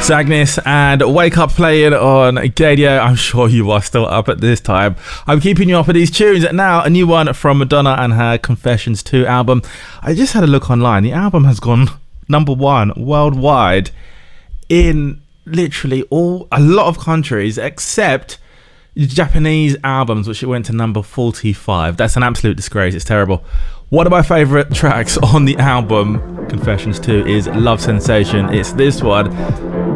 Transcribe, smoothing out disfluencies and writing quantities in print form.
Agnes and Wake Up playing on Gadio. I'm sure you are still up at this time. I'm keeping you up with these tunes. Now, a new one from Madonna and her Confessions 2 album. I just had a look online. The album has gone #1 worldwide in literally a lot of countries except Japanese albums, which it went to number 45. That's an absolute disgrace. It's terrible. One of my favourite tracks on the album Confessions 2 is Love Sensation. It's this one.